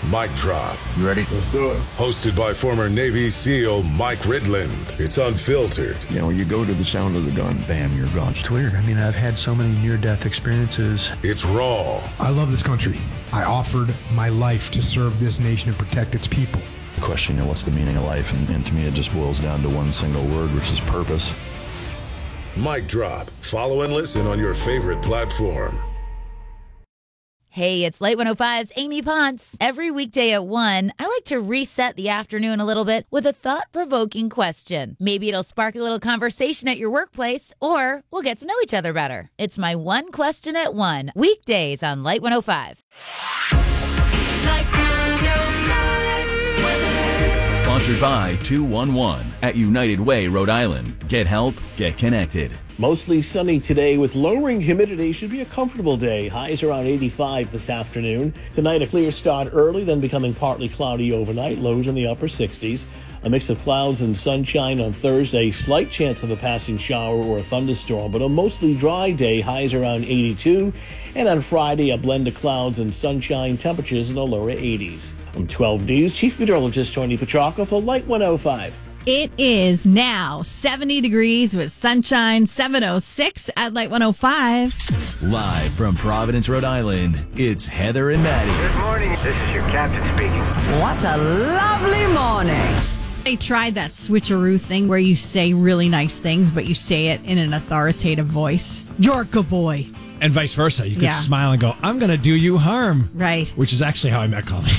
Mic Drop. You ready? Let's do it. Hosted by former Navy SEAL Mike Ridland. It's unfiltered. You know, you go to the sound of the gun, bam, you're gone. It's weird. I mean, I've had so many near-death experiences. It's raw. I love this country. I offered my life to serve this nation and protect its people. The question, you know, what's the meaning of life? And to me, it just boils down to one single word, which is purpose. Mic Drop. Follow and listen on your favorite platform. Hey, it's Light 105's Amy Ponce. Every weekday at 1, I like to reset the afternoon a little bit with a thought-provoking question. Maybe it'll spark a little conversation at your workplace, or we'll get to know each other better. It's my one question at 1, weekdays on Light 105. Light 105 weather. Sponsored by 211 at United Way, Rhode Island. Get help, get connected. Mostly sunny today with lowering humidity. Should be a comfortable day. Highs around 85 this afternoon. Tonight a clear start early, then becoming partly cloudy overnight. Lows in the upper 60s. A mix of clouds and sunshine on Thursday. Slight chance of a passing shower or a thunderstorm, but a mostly dry day. Highs around 82. And on Friday a blend of clouds and sunshine. Temperatures in the lower 80s. I'm 12 News Chief Meteorologist Tony Petrarca for Light 105. It is now 70 degrees with sunshine, 7:06 at Light 105. Live from Providence, Rhode Island, it's Heather and Maddie. Good morning. This is your captain speaking. What a lovely morning. I tried that switcheroo thing where you say really nice things, but you say it in an authoritative voice. Yorka boy. And vice versa. You could smile and go, I'm going to do you harm. Right. Which is actually how I met Colleen.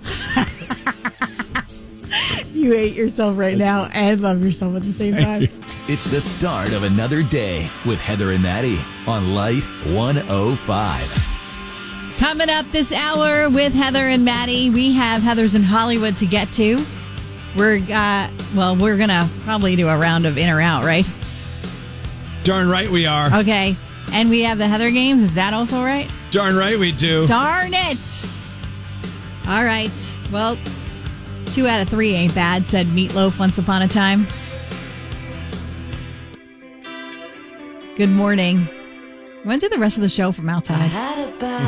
You hate yourself right now and love yourself at the same time. It's the start of another day with Heather and Maddie on Light 105. Coming up this hour with Heather and Maddie, we have Heather's in Hollywood to get to. We're going to probably do a round of in or out, right? Darn right we are. Okay. And we have the Heather games. Is that also right? Darn right we do. Darn it. All right. Well, 2 out of 3 ain't bad, said Meatloaf once upon a time. Good morning. Want to do the rest of the show from outside?